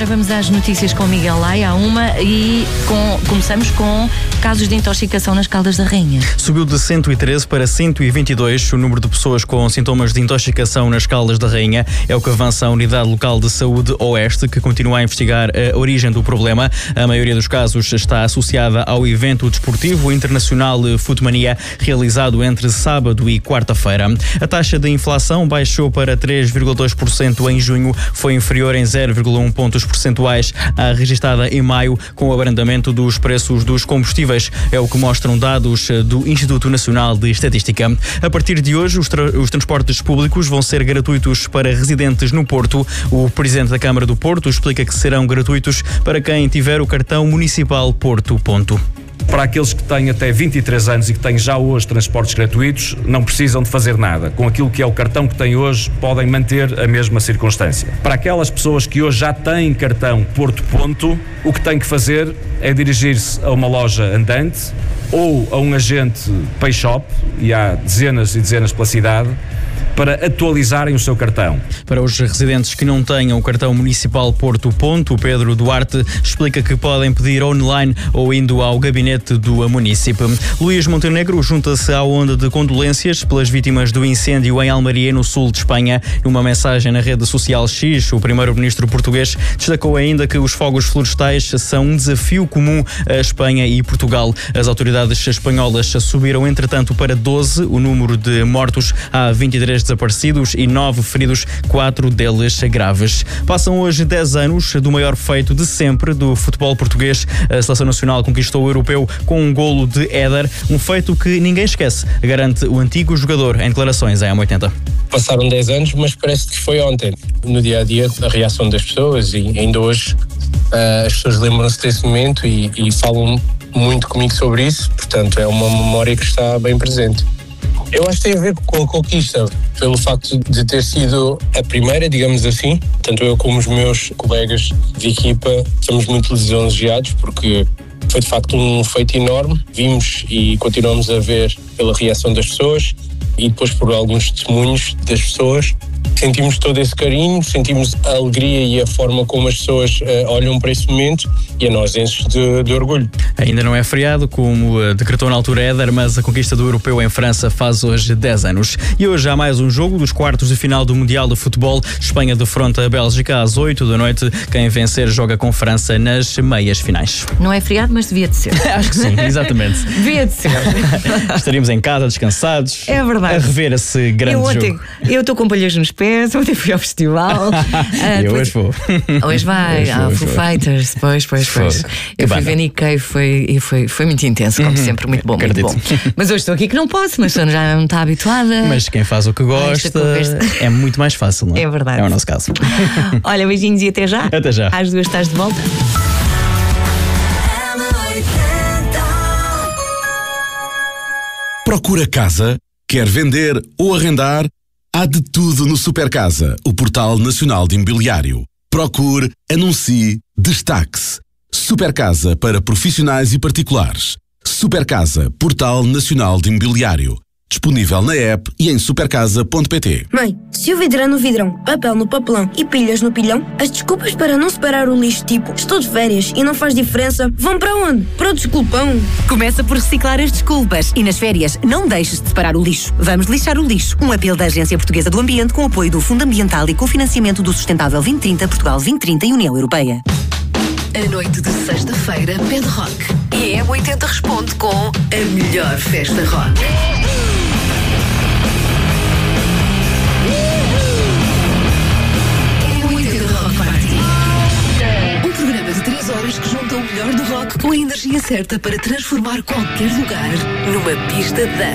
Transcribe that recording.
vamos às notícias com Miguel Laia, começamos com casos de intoxicação nas Caldas da Rainha. Subiu de 113 para 122 o número de pessoas com sintomas de intoxicação nas Caldas da Rainha. É o que avança a Unidade Local de Saúde Oeste, que continua a investigar a origem do problema. A maioria dos casos está associada ao evento desportivo internacional Footmania, realizado entre sábado e quarta-feira. A taxa de inflação baixou para 3,2% em junho, foi inferior em 0,1 pontos percentuais à registada em maio, com o abrandamento dos preços dos combustíveis. É o que mostram dados do Instituto Nacional de Estatística. A partir de hoje, os transportes públicos vão ser gratuitos para residentes no Porto. O Presidente da Câmara do Porto explica que serão gratuitos para quem tiver o cartão municipal Porto Ponto. Para aqueles que têm até 23 anos e que têm já hoje transportes gratuitos, não precisam de fazer nada. Com aquilo que é o cartão que têm hoje, podem manter a mesma circunstância. Para aquelas pessoas que hoje já têm cartão Porto Ponto, o que têm que fazer é dirigir-se a uma loja andante ou a um agente Pay Shop, e há dezenas e dezenas pela cidade, para atualizarem o seu cartão. Para os residentes que não tenham o cartão municipal Porto Ponto, o Pedro Duarte explica que podem pedir online ou indo ao gabinete do município. Luís Montenegro junta-se à onda de condolências pelas vítimas do incêndio em Almeria, no sul de Espanha. Numa mensagem na rede social X, o primeiro-ministro português destacou ainda que os fogos florestais são um desafio comum a Espanha e Portugal. As autoridades espanholas subiram, entretanto, para 12 o número de mortos. Há 23 desaparecidos e 9 feridos, 4 deles graves. Passam hoje 10 anos do maior feito de sempre do futebol português. A Seleção Nacional conquistou o europeu com um golo de Éder, um feito que ninguém esquece, garante o antigo jogador em declarações à M80. Passaram 10 anos, mas parece que foi ontem. No dia-a-dia, a reação das pessoas, e ainda hoje as pessoas lembram-se desse momento e falam muito comigo sobre isso, portanto é uma memória que está bem presente. Eu acho que tem a ver com a conquista, pelo facto de ter sido a primeira, digamos assim. Tanto eu como os meus colegas de equipa estamos muito lisonjeados, porque foi de facto um feito enorme. Vimos e continuamos a ver pela reação das pessoas e depois por alguns testemunhos das pessoas. Sentimos todo esse carinho, sentimos a alegria e a forma como as pessoas olham para esse momento, e a nós enche de orgulho. Ainda não é feriado, como decretou na altura Éder, mas a conquista do europeu em França faz hoje 10 anos. E hoje há mais um jogo dos quartos de final do Mundial de Futebol. Espanha defronta a Bélgica às 8 da noite. Quem vencer joga com França nas meias finais. Não é feriado, mas devia de ser. Acho que sim, exatamente. Devia de ser. Estaríamos em casa, descansados. É verdade. A rever esse grande jogo. Eu estou com palhas nos pés, ontem fui ao festival. E hoje vou. Hoje vai, ao Foo Fighters, pois. Eu fui ver Nick Cave, foi muito intenso, como sempre, muito bom, muito bom. Mas hoje estou aqui que não posso, mas já não está habituada. Mas quem faz o que gosta é muito mais fácil, não é? É verdade. É o nosso caso. Olha, beijinhos e até já. Até já. Às 2 estás de volta. Procura casa? Quer vender ou arrendar? Há de tudo no Supercasa, o portal nacional de imobiliário. Procure, anuncie, destaque-se. Supercasa para profissionais e particulares. Supercasa, portal nacional de imobiliário. Disponível na app e em supercasa.pt. Mãe, se o vidro é no vidrão, papel no papelão e pilhas no pilhão, as desculpas para não separar o lixo, tipo estou de férias e não faz diferença, vão para onde? Para o desculpão. Começa por reciclar as desculpas e nas férias não deixes de separar o lixo. Vamos lixar o lixo. Um apelo da Agência Portuguesa do Ambiente com apoio do Fundo Ambiental e com financiamento do Sustentável 2030, Portugal 2030 e União Europeia. A noite de sexta-feira pede rock. E a M80 responde com a melhor festa rock. Que junta o melhor do rock com a energia certa para transformar qualquer lugar numa pista de dança.